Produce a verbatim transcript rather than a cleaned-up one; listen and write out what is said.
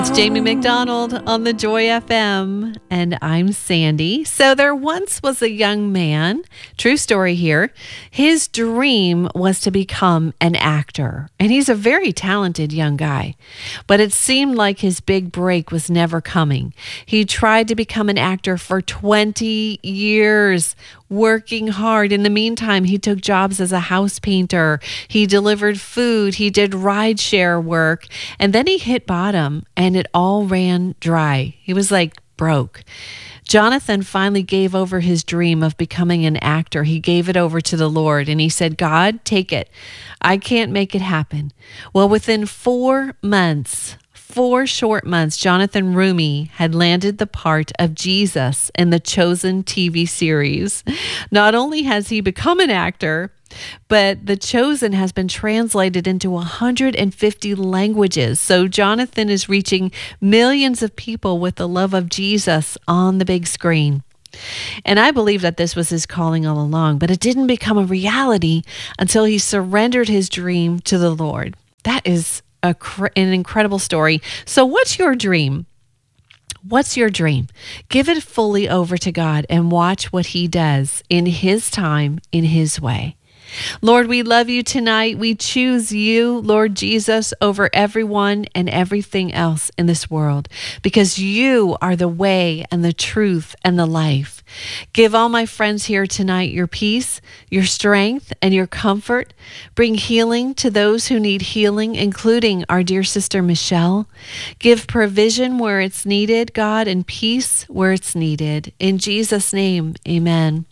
It's Jamie McDonald on the Joy F M, and I'm Sandy. So there once was a young man, true story here. His dream was to become an actor, and he's a very talented young guy. But it seemed like his big break was never coming. He tried to become an actor for twenty years, working hard. In the meantime, he took jobs as a house painter. He delivered food. He did rideshare work. And then he hit bottom and it all ran dry. He was like broke. Jonathan finally gave over his dream of becoming an actor. He gave it over to the Lord and he said, God, take it. I can't make it happen. Well, within four months, Four short months, Jonathan Roumie had landed the part of Jesus in the Chosen T V series. Not only has he become an actor, but The Chosen has been translated into one hundred fifty languages. So Jonathan is reaching millions of people with the love of Jesus on the big screen. And I believe that this was his calling all along, but it didn't become a reality until he surrendered his dream to the Lord. That is A, an incredible story. So what's your dream? What's your dream? Give it fully over to God and watch what he does in his time, in his way. Lord, we love you tonight. We choose you, Lord Jesus, over everyone and everything else in this world because you are the way and the truth and the life. Give all my friends here tonight your peace, your strength, and your comfort. Bring healing to those who need healing, including our dear sister Michelle. Give provision where it's needed, God, and peace where it's needed. In Jesus' name, amen.